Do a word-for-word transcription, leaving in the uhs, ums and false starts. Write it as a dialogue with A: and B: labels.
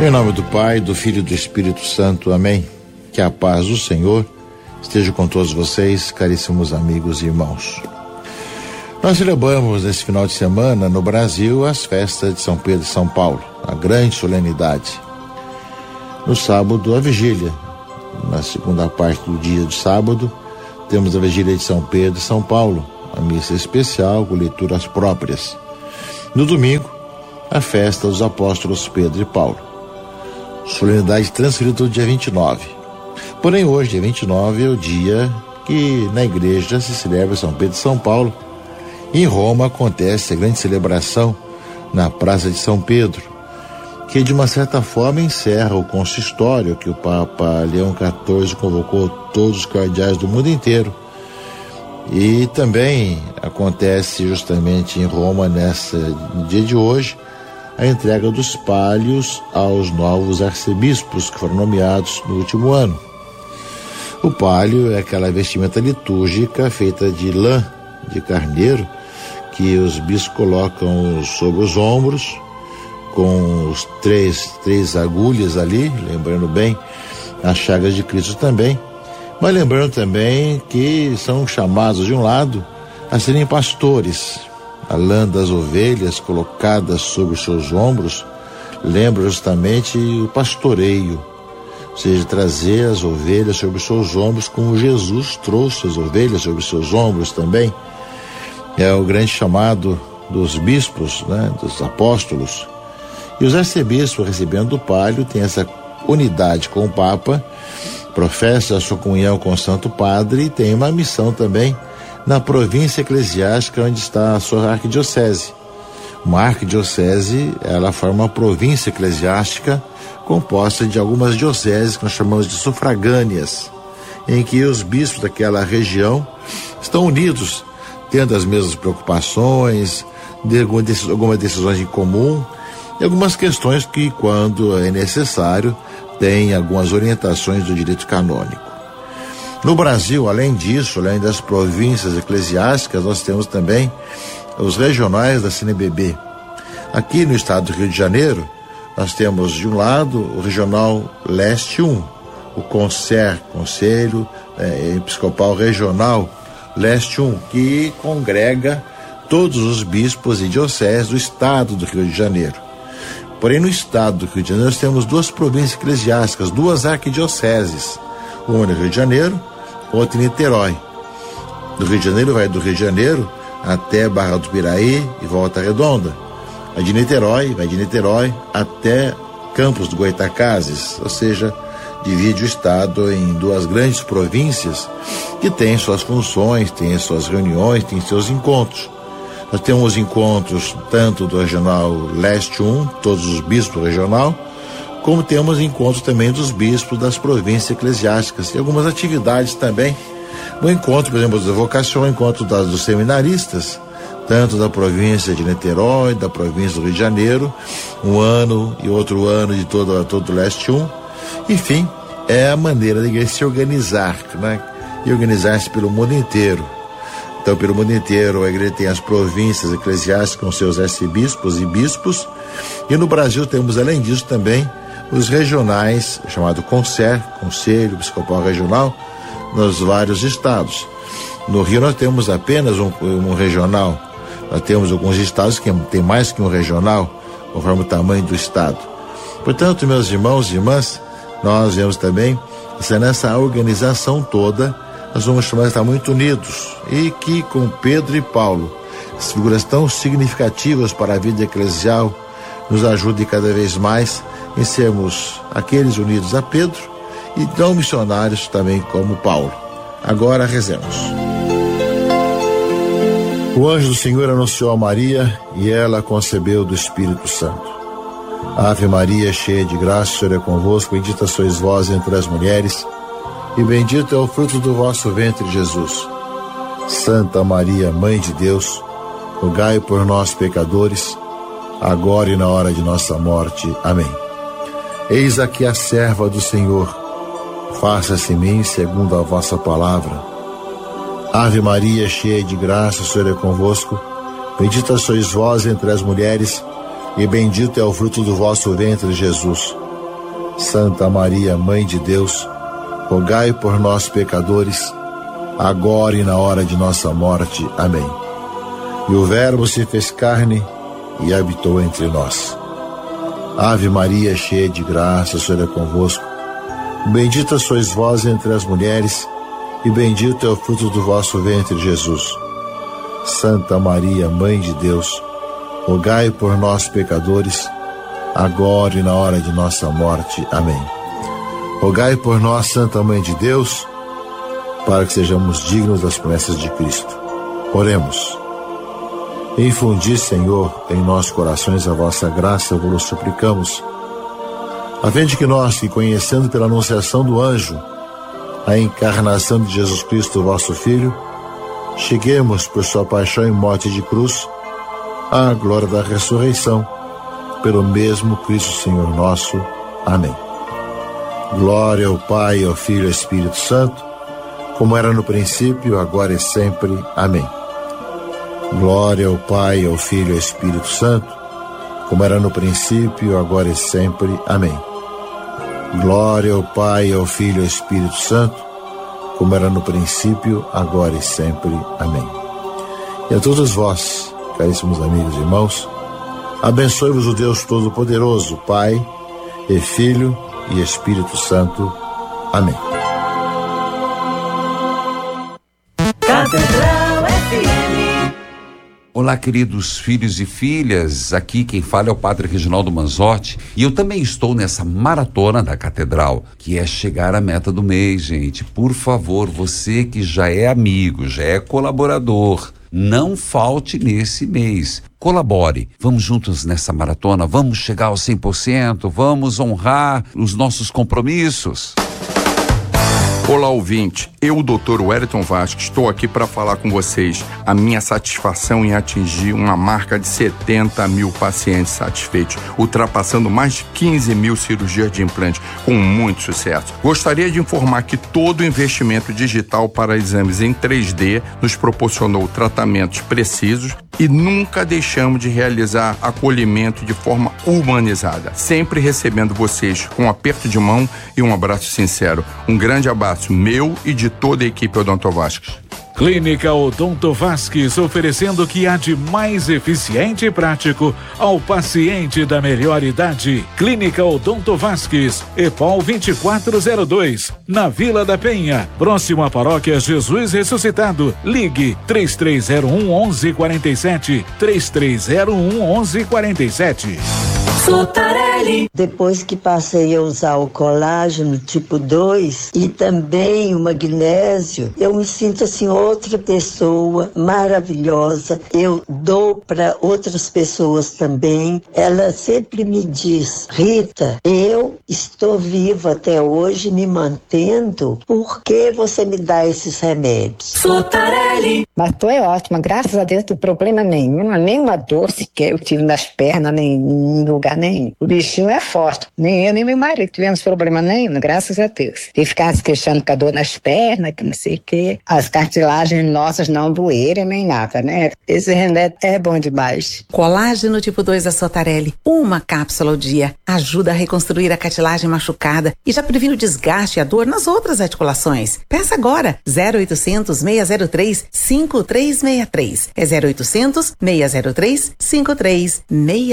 A: Em nome do Pai, do Filho e do Espírito Santo, amém. Que a paz do Senhor esteja com todos vocês, caríssimos amigos e irmãos. Nós celebramos nesse final de semana no Brasil as festas de São Pedro e São Paulo, a grande solenidade. No sábado, a vigília. Na segunda parte do dia de sábado, temos a vigília de São Pedro e São Paulo, a missa especial com leituras próprias. No domingo, a festa dos apóstolos Pedro e Paulo. Solenidade transferida do dia vinte e nove. Porém, hoje, dia vinte e nove, é o dia que na igreja se celebra São Pedro e São Paulo. Em Roma acontece a grande celebração na Praça de São Pedro, que de uma certa forma encerra o consistório que o Papa Leão quatorze convocou todos os cardeais do mundo inteiro. E também acontece justamente em Roma, nessa, no dia de hoje, a entrega dos palhos aos novos arcebispos que foram nomeados no último ano. O palio é aquela vestimenta litúrgica feita de lã de carneiro que os bispos colocam sobre os ombros, com os três, três agulhas ali, lembrando bem as chagas de Cristo também, mas lembrando também que são chamados de um lado a serem pastores. A lã das ovelhas colocada sobre os seus ombros lembra justamente o pastoreio, ou seja, trazer as ovelhas sobre os seus ombros, como Jesus trouxe as ovelhas sobre os seus ombros também. É o grande chamado dos bispos, né, dos apóstolos. E os arcebispos, recebendo o palio, tem essa unidade com o Papa, professa a sua comunhão com o Santo Padre e tem uma missão também na província eclesiástica onde está a sua arquidiocese. Uma arquidiocese, ela forma uma província eclesiástica composta de algumas dioceses que nós chamamos de sufragâneas, em que os bispos daquela região estão unidos, tendo as mesmas preocupações, de algumas decisões em comum e algumas questões que, quando é necessário, têm algumas orientações do direito canônico. No Brasil, além disso, além das províncias eclesiásticas, nós temos também os regionais da C N B B. Aqui no estado do Rio de Janeiro, nós temos de um lado o Regional Leste um, o CONSER, Conselho é, Episcopal Regional Leste um, que congrega todos os bispos e dioceses do estado do Rio de Janeiro. Porém, no estado do Rio de Janeiro, nós temos duas províncias eclesiásticas, duas arquidioceses, uma no Rio de Janeiro, outra em Niterói. Do Rio de Janeiro vai do Rio de Janeiro até Barra do Piraí e Volta Redonda. A de Niterói vai de Niterói até Campos do Goytacazes, ou seja, divide o estado em duas grandes províncias que têm suas funções, têm suas reuniões, têm seus encontros. Nós temos encontros tanto do Regional Leste um, todos os bispos do regional, como temos encontros também dos bispos das províncias eclesiásticas e algumas atividades também. No encontro, por exemplo, da vocação, encontro das, dos seminaristas, tanto da província de Niterói, da província do Rio de Janeiro, um ano e outro ano de todo, todo o Leste um. Enfim, é a maneira da igreja se organizar, né? E organizar-se pelo mundo inteiro. Então, pelo mundo inteiro, a igreja tem as províncias eclesiásticas com seus arcebispos e bispos, e no Brasil temos, além disso, também os regionais, chamado CONSER, Conselho Episcopal Regional, nos vários estados. No Rio nós temos apenas um, um regional, nós temos alguns estados que tem mais que um regional, conforme o tamanho do estado. Portanto, meus irmãos e irmãs, nós vemos também, se nessa organização toda, nós vamos chamar de estar muito unidos, e que com Pedro e Paulo, as figuras tão significativas para a vida eclesial, nos ajudem cada vez mais em sermos aqueles unidos a Pedro e não missionários também como Paulo. Agora rezemos. O anjo do Senhor anunciou a Maria e ela concebeu do Espírito Santo. Ave Maria, cheia de graça, o Senhor é convosco, bendita sois vós entre as mulheres e bendito é o fruto do vosso ventre, Jesus. Santa Maria, Mãe de Deus, rogai por nós, pecadores, agora e na hora de nossa morte. Amém. Eis aqui a serva do Senhor, faça-se em mim segundo a vossa palavra. Ave Maria, cheia de graça, o Senhor é convosco, bendita sois vós entre as mulheres, e bendito é o fruto do vosso ventre, Jesus. Santa Maria, Mãe de Deus, rogai por nós, pecadores, agora e na hora de nossa morte. Amém. E o Verbo se fez carne e habitou entre nós. Ave Maria, cheia de graça, o Senhor é convosco. Bendita sois vós entre as mulheres, e bendito é o fruto do vosso ventre, Jesus. Santa Maria, Mãe de Deus, rogai por nós, pecadores, agora e na hora de nossa morte. Amém. Rogai por nós, Santa Mãe de Deus, para que sejamos dignos das promessas de Cristo. Oremos. Infundi, Senhor, em nossos corações a vossa graça, vos suplicamos, a fim de que nós, que conhecendo pela anunciação do anjo a encarnação de Jesus Cristo, vosso Filho, cheguemos por sua paixão e morte de cruz à glória da ressurreição, pelo mesmo Cristo Senhor nosso. Amém. Glória ao Pai, ao Filho e ao Espírito Santo, como era no princípio, agora e sempre. Amém. Glória ao Pai, ao Filho e ao Espírito Santo, como era no princípio, agora e sempre. Amém. Glória ao Pai, ao Filho e ao Espírito Santo, como era no princípio, agora e sempre. Amém. E a todos vós, caríssimos amigos e irmãos, abençoe-vos o Deus Todo-Poderoso, Pai e Filho e Espírito Santo. Amém.
B: Catedral F M.
C: Olá, queridos filhos e filhas, aqui quem fala é o Padre Reginaldo Manzotti e eu também estou nessa maratona da Catedral, que é chegar à meta do mês, gente. Por favor, você que já é amigo, já é colaborador, não falte nesse mês. Colabore, vamos juntos nessa maratona, vamos chegar aos cem por cento, vamos honrar os nossos compromissos.
D: Olá, ouvinte. Eu, o doutor Wellington Vasques, estou aqui para falar com vocês a minha satisfação em atingir uma marca de setenta mil pacientes satisfeitos, ultrapassando mais de quinze mil cirurgias de implante, com muito sucesso. Gostaria de informar que todo o investimento digital para exames em três D nos proporcionou tratamentos precisos e nunca deixamos de realizar acolhimento de forma humanizada, sempre recebendo vocês com um aperto de mão e um abraço sincero. Um grande abraço meu e de toda a equipe Odonto Vasques.
E: Clínica Odonto Vasques, oferecendo o que há de mais eficiente e prático ao paciente da melhor idade. Clínica Odonto Vasques, EPOL vinte e quatro zero dois, na Vila da Penha, próximo à Paróquia Jesus Ressuscitado. Ligue três três zero um, onze quarenta sete, três três zero um, onze quarenta sete.
B: Sotarelli.
F: Depois que passei a usar o colágeno tipo dois e também o magnésio, eu me sinto assim outra pessoa maravilhosa. Eu dou para outras pessoas também. Ela sempre me diz: Rita, eu estou viva até hoje, me mantendo, por que você me dá esses remédios?
B: Sotarelli.
G: Mas tu é ótima, graças a Deus, não tem problema nenhum, nenhuma dor sequer eu tive nas pernas, nem em lugar nenhum. O bichinho é forte, nem eu nem meu marido tivemos problema nenhum, graças a Deus. E ficar se queixando com a dor nas pernas, que não sei o que, as cartilagens nossas não doerem nem nada, né? Esse remédio é bom demais.
H: Colágeno tipo dois da Sotarelli, uma cápsula ao dia, ajuda a reconstruir a cartilagem machucada e já previne o desgaste e a dor nas outras articulações. Peça agora, zero oitocentos, seis zero três, cinco três seis três. É zero oitocentos, seis zero três, cinco três seis três.